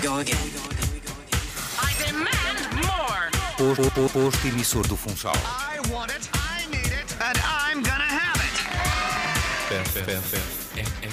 go again. I demand more. Posto emissor do Funchal. I want it, I need it, and I'm gonna have it.